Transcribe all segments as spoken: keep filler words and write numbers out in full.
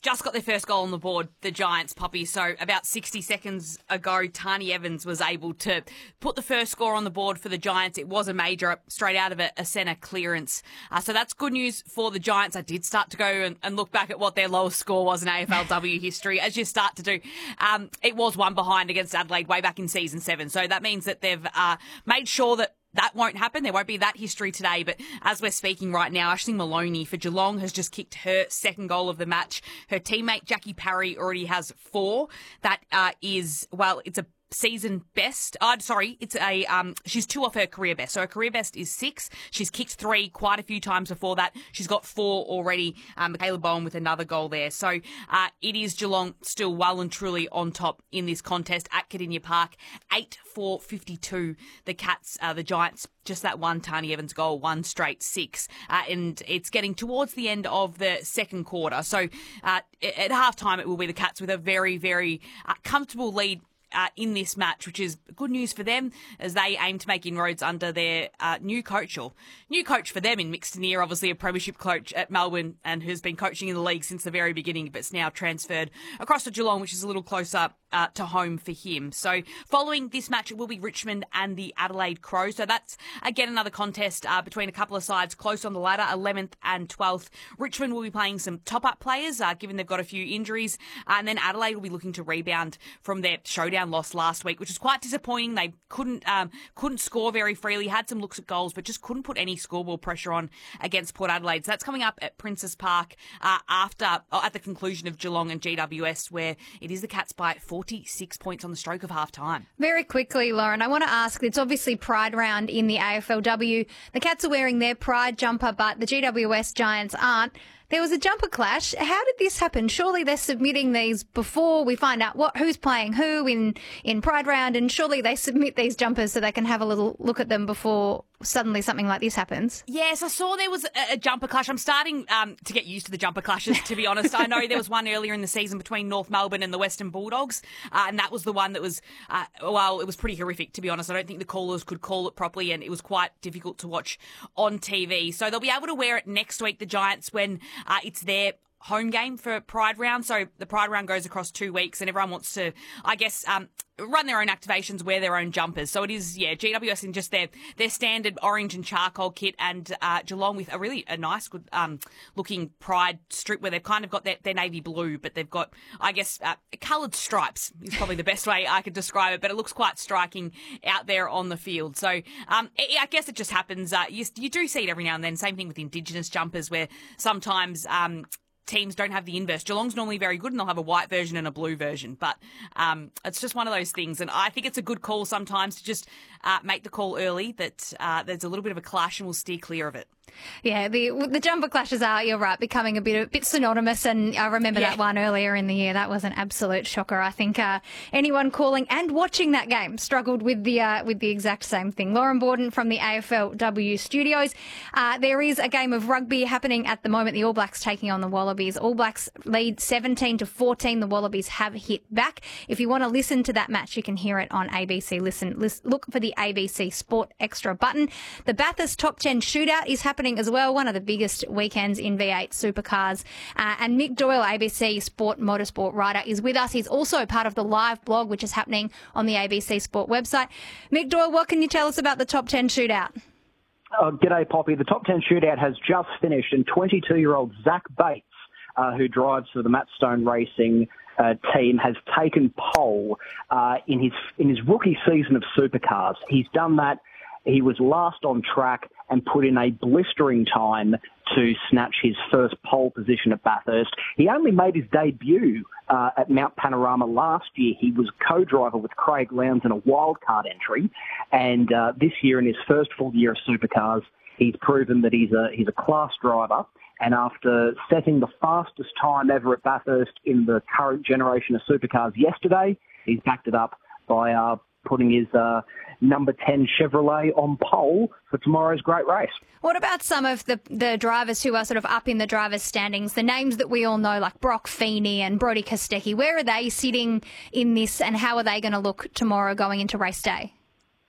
just got their first goal on the board, the Giants, Poppy. So about sixty seconds ago, Tani Evans was able to put the first score on the board for the Giants. It was a major, straight out of a, a centre clearance. Uh, so that's good news for the Giants. I did start to go and, and look back at what their lowest score was in A F L W history, as you start to do. Um, it was one behind against Adelaide way back in season seven. So that means that they've uh, made sure that that won't happen. There won't be that history today. But as we're speaking right now, Aisling Maloney for Geelong has just kicked her second goal of the match. Her teammate Jackie Parry already has four. That uh, is, well, it's a season best. Uh, sorry, it's a um. She's two off her career best. So her career best is six. She's kicked three quite a few times before that. She's got four already. Um, Michaela Bowen with another goal there. So uh, it is Geelong still well and truly on top in this contest at Cardinia Park. Eight four fifty-two. The Cats, uh, the Giants, just that one Tani Evans goal, one straight six. Uh, and it's getting towards the end of the second quarter. So uh, at half time, it will be the Cats with a very, very uh, comfortable lead Uh, in this match, which is good news for them as they aim to make inroads under their uh, new coach, or new coach for them in Mick Stanier, obviously a premiership coach at Melbourne and who's been coaching in the league since the very beginning, but it's now transferred across to Geelong, which is a little closer uh, to home for him. So following this match, it will be Richmond and the Adelaide Crows. So that's, again, another contest uh, between a couple of sides close on the ladder, eleventh and twelfth. Richmond will be playing some top-up players, uh, given they've got a few injuries, uh, and then Adelaide will be looking to rebound from their showdown loss last week, which is quite disappointing. They couldn't um, couldn't score very freely, had some looks at goals, but just couldn't put any scoreboard pressure on against Port Adelaide. So that's coming up at Princes Park uh, after uh, at the conclusion of Geelong and G W S, where it is the Cats by forty-six points on the stroke of half time. Very quickly, Lauren, I want to ask, it's obviously Pride round in the A F L W. The Cats are wearing their Pride jumper, but the G W S Giants aren't. There was a jumper clash. How did this happen? Surely they're submitting these before we find out what who's playing who in, in Pride round, and surely they submit these jumpers so they can have a little look at them before suddenly something like this happens. Yes, I saw there was a, a jumper clash. I'm starting um, to get used to the jumper clashes, to be honest. I know there was one earlier in the season between North Melbourne and the Western Bulldogs, uh, and that was the one that was, uh, well, it was pretty horrific, to be honest. I don't think the callers could call it properly, and it was quite difficult to watch on T V. So they'll be able to wear it next week, the Giants, when uh, it's their home game for Pride round. So the Pride round goes across two weeks and everyone wants to, I guess, um, run their own activations, wear their own jumpers. So it is, yeah, G W S in just their, their standard orange and charcoal kit, and uh, Geelong with a really a nice, good um, looking Pride strip where they've kind of got their, their navy blue, but they've got, I guess, uh, coloured stripes is probably the best way I could describe it, but it looks quite striking out there on the field. So um, I I guess it just happens. Uh, you, you do see it every now and then. Same thing with Indigenous jumpers, where sometimes Um, teams don't have the inverse. Geelong's normally very good and they'll have a white version and a blue version, but um, it's just one of those things. And I think it's a good call sometimes to just uh, make the call early that uh, there's a little bit of a clash and we'll steer clear of it. Yeah, the the jumper clashes are, you're right, becoming a bit a bit synonymous, and I remember yeah. that one earlier in the year. That was an absolute shocker. I think uh, anyone calling and watching that game struggled with the uh, with the exact same thing. Lauren Borden from the A F L W studios. Uh, there is a game of rugby happening at the moment. The All Blacks taking on the Wallabies. All Blacks lead seventeen to fourteen. The Wallabies have hit back. If you want to listen to that match, you can hear it on A B C. Listen, listen look for the A B C Sport Extra button. The Bathurst Top ten Shootout is happening as well, one of the biggest weekends in V eight supercars. Uh, and Mick Doyle, A B C Sport Motorsport writer, is with us. He's also part of the live blog, which is happening on the A B C Sport website. Mick Doyle, what can you tell us about the Top ten Shootout? Oh, g'day, Poppy. The Top ten Shootout has just finished, and twenty-two-year-old Zach Bates, uh, who drives for the Matt Stone Racing uh, team, has taken pole uh, in his in his rookie season of supercars. He's done that. He was last on track and put in a blistering time to snatch his first pole position at Bathurst. He only made his debut uh, at Mount Panorama last year. He was co-driver with Craig Lowndes in a wildcard entry, and uh, this year, in his first full year of supercars, he's proven that he's a he's a class driver. And after setting the fastest time ever at Bathurst in the current generation of supercars yesterday, he's backed it up by uh, putting his uh, number ten Chevrolet on pole for tomorrow's great race. What about some of the, the drivers who are sort of up in the drivers' standings, the names that we all know, like Brock Feeney and Brodie Kostecki? Where are they sitting in this, and how are they going to look tomorrow going into race day?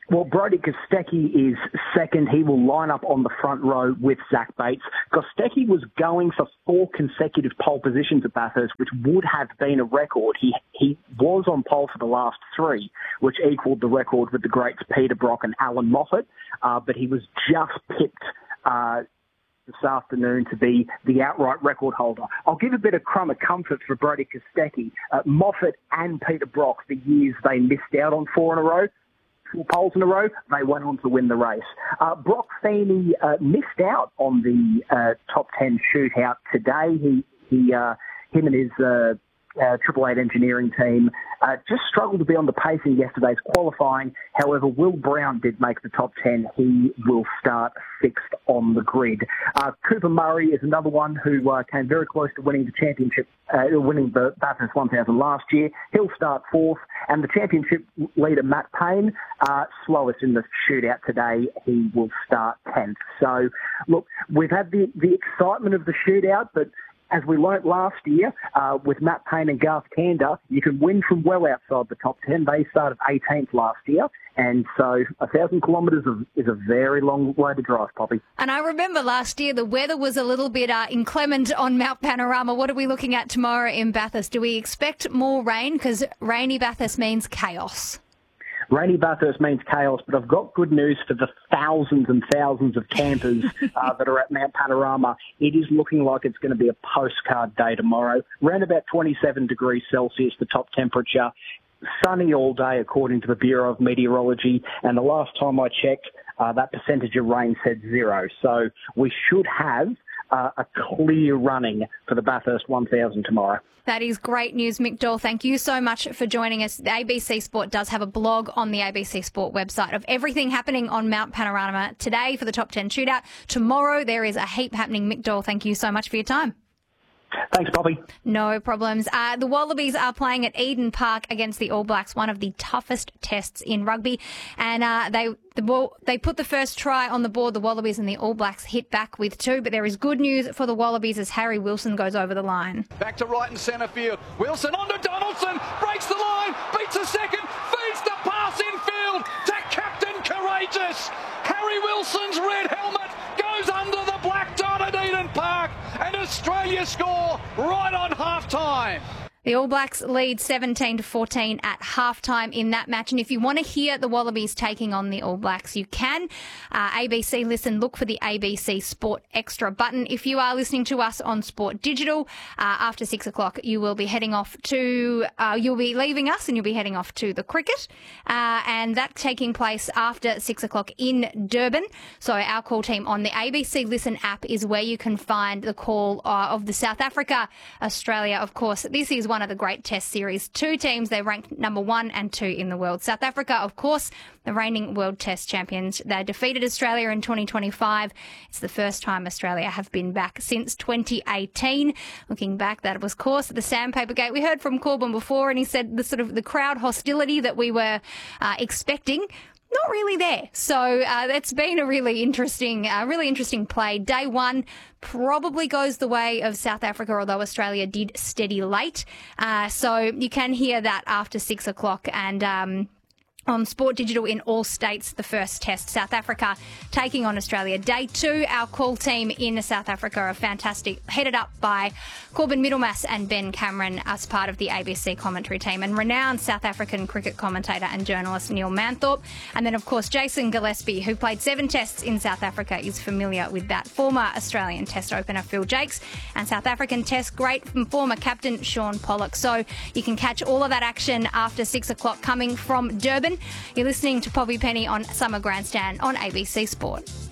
Well, Brodie Kostecki is second. He will line up on the front row with Zach Bates. Kostecki was going for four consecutive pole positions at Bathurst, which would have been a record. He he was on pole for the last three, which equalled the record with the greats Peter Brock and Alan Moffat, uh, but he was just pipped uh, this afternoon to be the outright record holder. I'll give a bit of crumb of comfort for Brodie Kostecki. Uh, Moffat and Peter Brock, the years they missed out on four in a row, four poles in a row, they went on to win the race. Uh, Brock Feeney uh, missed out on the uh, top ten shootout today. He, he, uh, him and his uh, uh, Triple Eight engineering team uh, just struggled to be on the pace in yesterday's qualifying. However, Will Brown did make the top ten. He will start sixth on the grid. Uh, Cooper Murray is another one who uh, came very close to winning the championship, uh, winning the Bathurst one thousand last year. He'll start fourth. And the championship leader, Matt Payne, uh, slowest in the shootout today. He will start tenth. So, look, we've had the, the excitement of the shootout, but as we learnt last year uh, with Matt Payne and Garth Tander, you can win from well outside the top ten. They started eighteenth last year. And so a thousand kilometres is a very long way to drive, Poppy. And I remember last year the weather was a little bit uh, inclement on Mount Panorama. What are we looking at tomorrow in Bathurst? Do we expect more rain? Because rainy Bathurst means chaos. Rainy Bathurst means chaos, but I've got good news for the thousands and thousands of campers uh, that are at Mount Panorama. It is looking like it's going to be a postcard day tomorrow. Around about twenty-seven degrees Celsius, the top temperature. Sunny all day, according to the Bureau of Meteorology. And the last time I checked, uh, that percentage of rain said zero. So we should have uh, a clear running for the Bathurst one thousand tomorrow. That is great news, Mick Doyle. Thank you so much for joining us. The A B C Sport does have a blog on the A B C Sport website of everything happening on Mount Panorama today for the top ten shootout. Tomorrow there is a heap happening. Mick Doyle, thank you so much for your time. Thanks, Poppy. No problems. Uh, the Wallabies are playing at Eden Park against the All Blacks, one of the toughest tests in rugby. And uh, they the ball, they put the first try on the board. The Wallabies and the All Blacks hit back with two. But there is good news for the Wallabies as Harry Wilson goes over the line. Back to right and centre field. Wilson on to Donaldson. Breaks the line. Beats a second. Feeds the pass infield to Captain Courageous. Harry Wilson's red helmet goes under the black dot at Eden Park. And Australia score right on half-time. The All Blacks lead seventeen to fourteen at halftime in that match. And if you want to hear the Wallabies taking on the All Blacks, you can. Uh, A B C Listen, look for the A B C Sport Extra button. If you are listening to us on Sport Digital, uh, after six o'clock, you will be heading off to, uh, you'll be leaving us and you'll be heading off to the cricket. Uh, and that taking place after six o'clock in Durban. So our call team on the A B C Listen app is where you can find the call uh, of the South Africa, Australia. Of course, this is one of the great test series. Two teams, they're ranked number one and two in the world. South Africa, of course, the reigning world test champions. They defeated Australia in twenty twenty-five. It's the first time Australia have been back since twenty eighteen. Looking back, that was, of course, the Sandpaper Gate. We heard from Corbin before, and he said the sort of the crowd hostility that we were uh, expecting, not really there. So uh, it's been a really interesting, uh, really interesting play. Day one probably goes the way of South Africa, although Australia did steady late. Uh, so you can hear that after six o'clock and um, on Sport Digital in all states, the first test, South Africa taking on Australia. Day two, our call team in South Africa are fantastic, headed up by Corbin Middlemass and Ben Cameron as part of the A B C commentary team, and renowned South African cricket commentator and journalist Neil Manthorpe. And then, of course, Jason Gillespie, who played seven tests in South Africa, is familiar with that. Former Australian test opener Phil Jakes and South African test great from former captain Sean Pollock. So you can catch all of that action after six o'clock coming from Durban. You're listening to Poppy Penny on Summer Grandstand on A B C Sport.